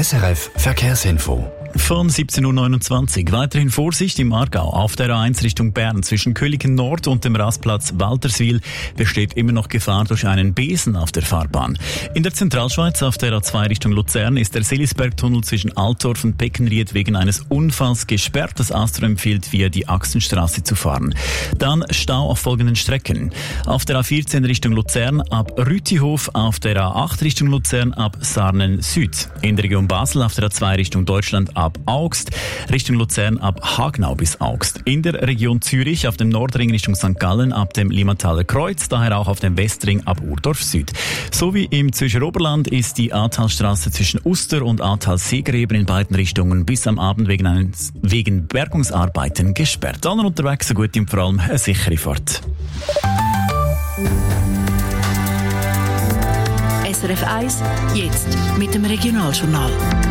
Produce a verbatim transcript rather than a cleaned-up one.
S R F Verkehrsinfo. Von siebzehn Uhr neunundzwanzig. Weiterhin Vorsicht im Aargau. Auf der A eins Richtung Bern zwischen Köliken Nord und dem Rastplatz Walterswil besteht immer noch Gefahr durch einen Besen auf der Fahrbahn. In der Zentralschweiz auf der A zwei Richtung Luzern ist der Selisbergtunnel zwischen Altdorf und Beckenried wegen eines Unfalls gesperrt. Das ASTRA empfiehlt, via die Achsenstraße zu fahren. Dann Stau auf folgenden Strecken. Auf der A vierzehn Richtung Luzern ab Rütihof, auf der A acht Richtung Luzern ab Sarnen Süd. In der Region Basel auf der A zwei Richtung Deutschland ab ab Augst, Richtung Luzern ab Hagnau bis Augst. In der Region Zürich auf dem Nordring Richtung Sankt Gallen ab dem Limmataler Kreuz, daher auch auf dem Westring ab Urdorf Süd. Sowie im Zürcher Oberland ist die Ahrtalstraße zwischen Uster und Ahrtal-Seegräben in beiden Richtungen bis am Abend wegen, eines, wegen Bergungsarbeiten gesperrt. Allen unterwegs so gut und vor allem eine sichere Fahrt. S R F eins, jetzt mit dem Regionaljournal.